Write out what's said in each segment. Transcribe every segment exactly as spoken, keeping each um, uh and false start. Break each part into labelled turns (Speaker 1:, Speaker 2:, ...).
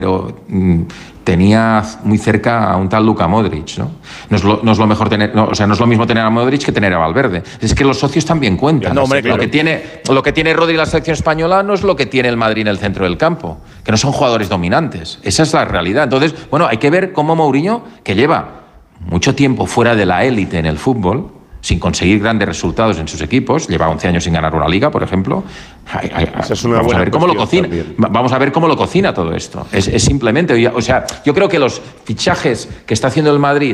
Speaker 1: pero mm, tenía muy cerca a un tal Luka Modric, ¿no? No es lo, no es lo mejor tener, no, o sea, no es lo mismo tener a Modric que tener a Valverde. Es que los socios también cuentan.
Speaker 2: No, hombre,
Speaker 1: lo, que tiene, lo que tiene Rodri en la selección española no es lo que tiene el Madrid en el centro del campo, que no son jugadores dominantes. Esa es la realidad. Entonces, bueno, hay que ver cómo Mourinho, que lleva mucho tiempo fuera de la élite en el fútbol, sin conseguir grandes resultados en sus equipos, lleva once años sin ganar una liga, por ejemplo. Ay, ay,
Speaker 2: Esa es una
Speaker 1: vamos
Speaker 2: buena
Speaker 1: a ver cómo lo cocina.
Speaker 2: también.
Speaker 1: Vamos a ver cómo lo cocina todo esto. Es, es simplemente, o sea, yo creo que los fichajes que está haciendo el Madrid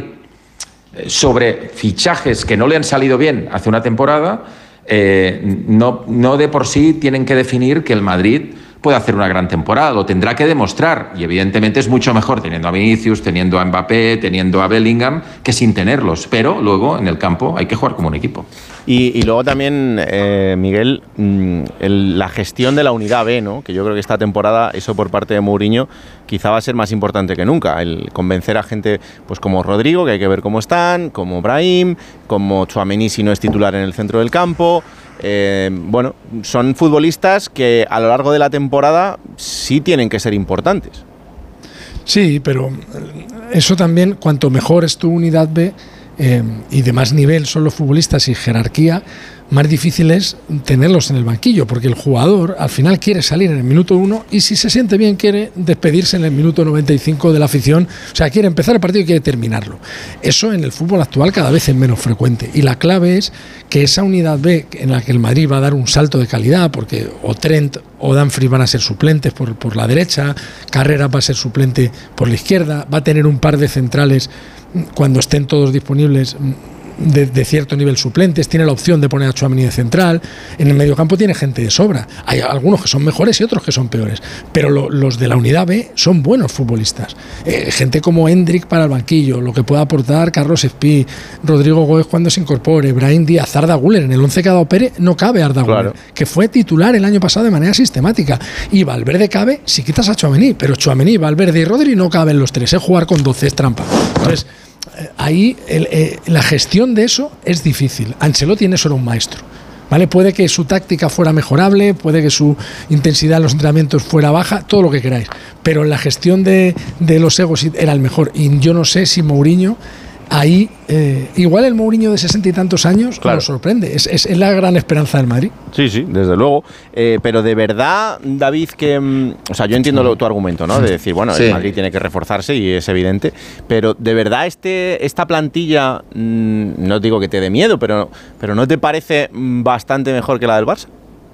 Speaker 1: sobre fichajes que no le han salido bien hace una temporada, eh, no, no de por sí tienen que definir que el Madrid puede hacer una gran temporada, lo tendrá que demostrar, y evidentemente es mucho mejor teniendo a Vinicius, teniendo a Mbappé, teniendo a Bellingham, que sin tenerlos, pero luego en el campo hay que jugar como un equipo.
Speaker 3: Y, y luego también, eh, Miguel, el, la gestión de la unidad B, ¿no? Que yo creo que esta temporada, eso por parte de Mourinho, quizá va a ser más importante que nunca, el convencer a gente pues como Rodrigo, que hay que ver cómo están, como Brahim, como Tchouaméni si no es titular en el centro del campo. Eh, bueno, son futbolistas que a lo largo de la temporada sí tienen que ser importantes.
Speaker 4: Sí, pero eso también, cuanto mejor es tu unidad B eh, y de más nivel son los futbolistas y jerarquía, más difícil es tenerlos en el banquillo, porque el jugador al final quiere salir en el minuto uno y si se siente bien quiere despedirse en el minuto noventa y cinco de la afición, o sea, quiere empezar el partido y quiere terminarlo. Eso en el fútbol actual cada vez es menos frecuente y la clave es que esa unidad B en la que el Madrid va a dar un salto de calidad, porque o Trent o Dumfries van a ser suplentes por, por la derecha, Carreras va a ser suplente por la izquierda, va a tener un par de centrales cuando estén todos disponibles De, de cierto nivel suplentes, tiene la opción de poner a Tchouaméni de central, en el mediocampo tiene gente de sobra, hay algunos que son mejores y otros que son peores, pero lo, los de la unidad B son buenos futbolistas, eh, gente como Hendrik para el banquillo, lo que pueda aportar Carlos Espí, Rodrigo Góez cuando se incorpore, Brahim Díaz, Arda Güler, en el once que ha dado Pérez no cabe Arda Güler, claro, que fue titular el año pasado de manera sistemática, y Valverde cabe si quitas a Tchouaméni, pero Tchouaméni, Valverde y Rodri no caben los tres, es jugar con doce es trampa. Entonces ahí el, eh, la gestión de eso es difícil. Ancelotti en eso era un maestro, ¿vale? Puede que su táctica fuera mejorable, puede que su intensidad en los entrenamientos fuera baja, todo lo que queráis, pero en la gestión de, de los egos era el mejor, y yo no sé si Mourinho ahí, eh, igual el Mourinho de sesenta y tantos años claro, nos sorprende, es, es, es la gran esperanza del Madrid.
Speaker 3: Sí, sí, desde luego, eh, pero de verdad, David, que, o sea, yo entiendo lo, tu argumento, ¿no? De decir, bueno, sí, el Madrid tiene que reforzarse y es evidente, pero de verdad este, esta plantilla, mmm, no digo que te dé miedo, pero, pero ¿no te parece bastante mejor que la del Barça?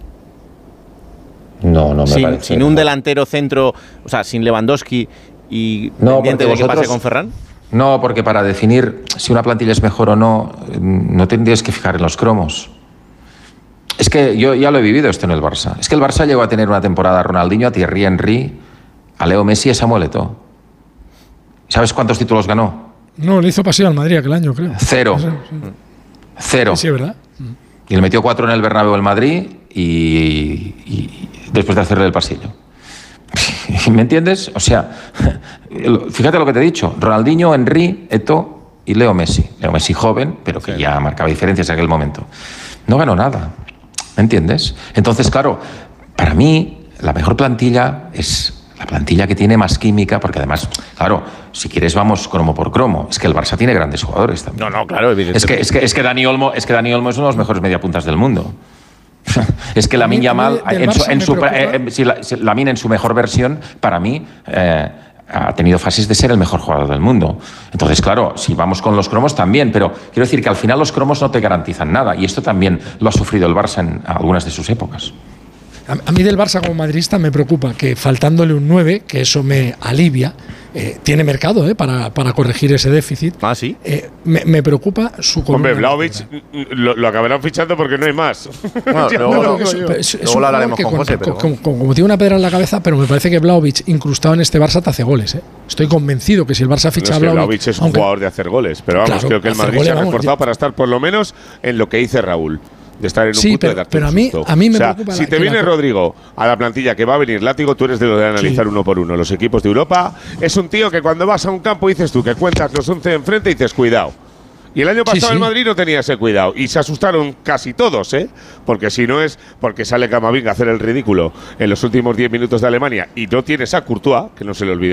Speaker 1: No, no me
Speaker 3: sin,
Speaker 1: parece.
Speaker 3: Sin un delantero centro, o sea, sin Lewandowski y
Speaker 1: no,
Speaker 3: pendiente de
Speaker 1: vosotros...
Speaker 3: qué pase con Ferran.
Speaker 1: No, porque para definir si una plantilla es mejor o no, no tendrías que fijar en los cromos. Es que yo ya lo he vivido esto en el Barça. Es que el Barça llegó a tener una temporada a Ronaldinho, a Thierry Henry, a Leo Messi y a Samuel Eto'o. ¿Sabes cuántos títulos ganó?
Speaker 4: No, le hizo paseo al Madrid aquel año, creo.
Speaker 1: Cero. Sí, sí. Cero.
Speaker 4: Sí, es verdad.
Speaker 1: Y le metió cuatro en el Bernabéu al Madrid y, y después de hacerle el pasillo. ¿Me entiendes? O sea, fíjate lo que te he dicho. Ronaldinho, Henry, Eto'o y Leo Messi. Leo Messi joven, pero que sí, ya marcaba diferencias en aquel momento. No ganó nada. ¿Me entiendes? Entonces, claro, para mí la mejor plantilla es la plantilla que tiene más química, porque además, claro, si quieres vamos cromo por cromo. Es que el Barça tiene grandes jugadores también.
Speaker 3: No, no, claro, evidentemente.
Speaker 1: Es que, es que, es que Dani Olmo, es que Dani Olmo es uno de los mejores mediapuntas del mundo. Es que Lamine Yamal, en su, en su, eh, si la, si Lamine en su mejor versión, para mí, eh, ha tenido fases de ser el mejor jugador del mundo. Entonces, claro, si vamos con los cromos también, pero quiero decir que al final los cromos no te garantizan nada, y esto también lo ha sufrido el Barça en algunas de sus épocas.
Speaker 4: A mí del Barça como madridista me preocupa que faltándole un nueve, que eso me alivia, eh, tiene mercado eh, para, para corregir ese déficit.
Speaker 3: Ah, sí.
Speaker 4: Eh, me, me preocupa su columna.
Speaker 2: Hombre, Vlahovic lo, lo acabarán fichando porque no hay más.
Speaker 3: Bueno, luego, no, es, es, luego lo hablaremos con, con José. Pero
Speaker 4: con, con, como tiene una pedra en la cabeza, pero me parece que Vlahovic, incrustado en este Barça, te hace goles. Eh. Estoy convencido que si el Barça ficha
Speaker 2: no,
Speaker 4: a Vlahovic…
Speaker 2: Vlahovic es un aunque, jugador de hacer goles, pero vamos, claro, creo que el Madrid goles, se ha reforzado vamos, para estar por lo menos en lo que dice Raúl. De estar en un
Speaker 4: sí,
Speaker 2: punto
Speaker 4: pero,
Speaker 2: de darte
Speaker 4: pero
Speaker 2: un
Speaker 4: a mí,
Speaker 2: susto.
Speaker 4: a mí me
Speaker 2: o sea,
Speaker 4: preocupa
Speaker 2: si
Speaker 4: la,
Speaker 2: te viene
Speaker 4: la…
Speaker 2: Rodrigo a la plantilla que va a venir Látigo, tú eres de lo de analizar sí. uno por uno los equipos de Europa. Es un tío que cuando vas a un campo dices tú que cuentas los once de enfrente y dices cuidado. Y el año pasado
Speaker 4: sí, sí.
Speaker 2: el Madrid no tenía ese cuidado. Y se asustaron casi todos, ¿eh? Porque si no es porque sale Camavinga a hacer el ridículo en los últimos diez minutos de Alemania y no tienes a Courtois, que no se le olvide